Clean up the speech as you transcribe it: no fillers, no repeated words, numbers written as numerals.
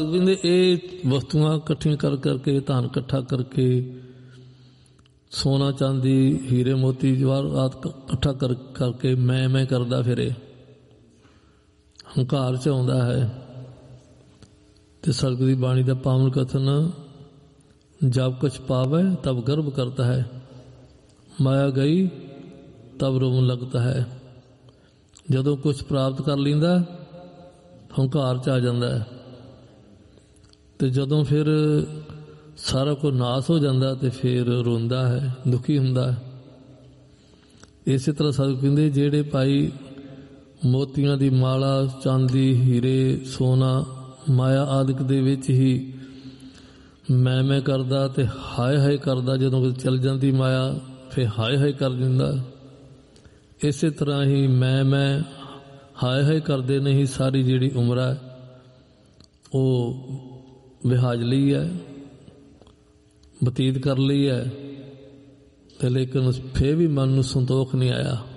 ਕਹਿੰਦੇ ਇਹ ਵਸਤੂਆਂ ਇਕੱਠੀਆਂ ਕਰ ਕਰਕੇ, ਧਨ ਇਕੱਠਾ ਕਰਕੇ, ਸੋਨਾ ਚਾਂਦੀ ਹੀਰੇ ਮੋਤੀ ਜਵਾਹਰਾਤ ਇਕੱਠਾ ਕਰਕੇ ਮੈਂ ਕਰਦਾ ਫਿਰੇ, ਹੰਕਾਰ 'ਚ ਆਉਂਦਾ ਹੈ। ਤੇ ਸਤਿਗੁਰੂ ਦੀ ਬਾਣੀ ਦਾ ਪਾਵਨ ਕਥਨ, ਜਬ ਕੁਛ ਪਾਵੈ ਤਬ ਗਰਭ ਕਰਤਾ ਹੈ, ਮਾਇਆ ਗਈ ਤਬ ਰੋਣ ਲੱਗਦਾ ਹੈ। ਜਦੋਂ ਕੁਛ ਪ੍ਰਾਪਤ ਕਰ ਲੈਂਦਾ ਹੰਕਾਰ 'ਚ ਆ ਜਾਂਦਾ ਹੈ, ਤੇ ਜਦੋਂ ਫਿਰ ਸਾਰਾ ਕੁਝ ਨਾਸ ਹੋ ਜਾਂਦਾ ਤੇ ਫਿਰ ਰੋਂਦਾ ਹੈ, ਦੁਖੀ ਹੁੰਦਾ ਹੈ। ਇਸੇ ਤਰ੍ਹਾਂ ਸਤਿਗੁਰੂ ਕਹਿੰਦੇ ਜਿਹੜੇ ਭਾਈ ਮੋਤੀਆਂ ਦੀ ਮਾਲਾ, ਚਾਂਦੀ, ਹੀਰੇ, ਸੋਨਾ, ਮਾਇਆ ਆਦਿਕ ਦੇ ਵਿੱਚ ਹੀ ਮੈਂ ਕਰਦਾ ਤੇ ਹਾਏ ਹਾਏ ਕਰਦਾ, ਜਦੋਂ ਚਲ ਜਾਂਦੀ ਮਾਇਆ ਫਿਰ ਹਾਏ ਹਾਏ ਕਰ ਦਿੰਦਾ। ਇਸੇ ਤਰ੍ਹਾਂ ਹੀ ਮੈਂ ਹਾਏ ਹਾਏ ਕਰਦੇ ਨਹੀਂ ਸਾਰੀ ਜਿਹੜੀ ਉਮਰ ਹੈ ਉਹ ਵਿਹਾਜ ਲਈ ਹੈ, ਬਤੀਤ ਕਰ ਲਈ ਹੈ, ਤੇ ਲੇਕਿਨ ਫਿਰ ਵੀ ਮਨ ਨੂੰ ਸੰਤੋਖ ਨਹੀਂ ਆਇਆ।